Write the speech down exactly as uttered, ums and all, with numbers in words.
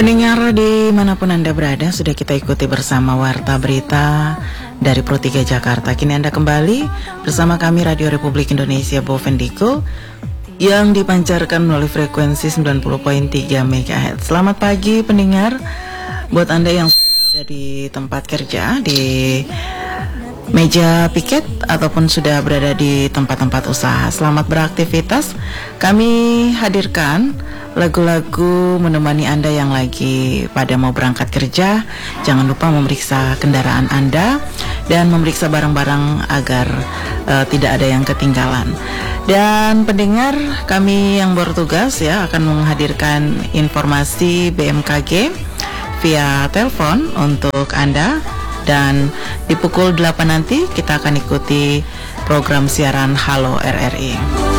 Pendengar dimanapun Anda berada, sudah kita ikuti bersama Warta Berita dari Pro tiga Jakarta. Kini Anda kembali bersama kami Radio Republik Indonesia Bovendigo yang dipancarkan melalui frekuensi sembilan puluh koma tiga megahertz. Selamat pagi pendengar, buat Anda yang sudah berada di tempat kerja, di meja piket ataupun sudah berada di tempat-tempat usaha. Selamat beraktivitas. Kami hadirkan lagu-lagu menemani Anda yang lagi pada mau berangkat kerja. Jangan lupa memeriksa kendaraan Anda dan memeriksa barang-barang agar uh, tidak ada yang ketinggalan. Dan pendengar, kami yang bertugas ya akan menghadirkan informasi B M K G via telepon untuk Anda. Dan di pukul delapan nanti kita akan ikuti program siaran Halo R R I.